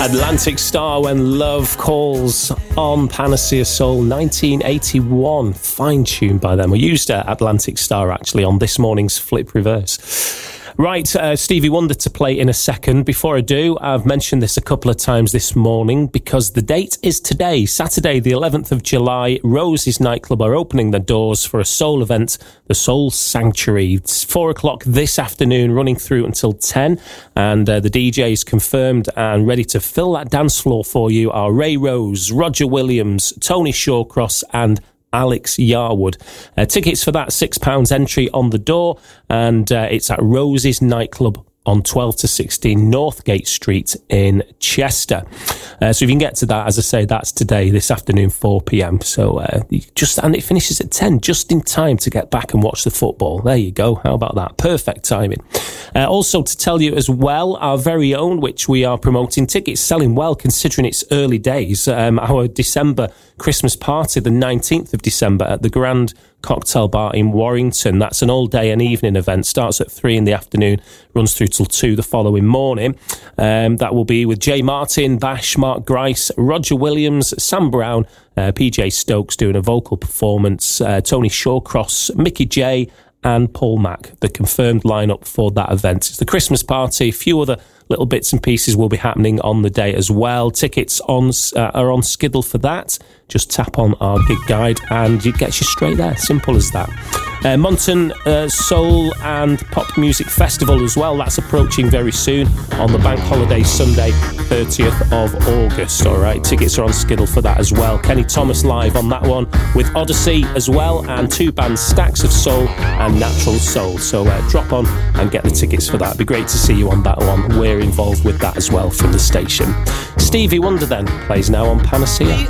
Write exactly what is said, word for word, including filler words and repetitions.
Atlantic Star, When Love Calls, on Panacea Soul, nineteen eighty-one. Fine tune by them. We used uh, Atlantic Star, actually, on this morning's Flip Reverse. Right, uh, Stevie Wonder to play in a second. Before I do, I've mentioned this a couple of times this morning because the date is today, Saturday, the eleventh of July. Rose's Nightclub are opening their doors for a soul event, the Soul Sanctuary. It's four o'clock this afternoon, running through until ten, and uh, the D Js confirmed and ready to fill that dance floor for you are Ray Rose, Roger Williams, Tony Shawcross, and Alex Yarwood. Uh, tickets for that, six pounds entry on the door, and uh, it's at Rose's Nightclub on twelve to sixteen Northgate Street in Chester. Uh, so if you can get to that, as I say, that's today, this afternoon, four p.m. So uh, you just and it finishes at ten, just in time to get back and watch the football. There you go. How about that? Perfect timing. Uh, also to tell you as well, our very own, which we are promoting, tickets selling well considering it's early days. Um, our December Christmas party, the nineteenth of December at the Grand Cocktail Bar in Warrington. That's an all day and evening event. Starts at three in the afternoon, runs through till two the following morning. Um, that will be with Jay Martin, Bash, Mark Grice, Roger Williams, Sam Brown, uh, P J Stokes doing a vocal performance, uh, Tony Shawcross, Mickey J, and Paul Mack, the confirmed lineup for that event. It's the Christmas party. A few other little bits and pieces will be happening on the day as well. Tickets on uh, are on Skiddle for that. Just tap on our gig guide and it gets you straight there. Simple as that. Uh, Monton uh, Soul and Pop Music Festival as well. That's approaching very soon on the bank holiday Sunday, thirtieth of August. All right, tickets are on Skiddle for that as well. Kenny Thomas live on that one with Odyssey as well, and two bands, Stacks of Soul and Natural Soul. So uh, drop on and get the tickets for that. It'd be great to see you on that one. We're involved with that as well from the station. Stevie Wonder then plays now on Panacea.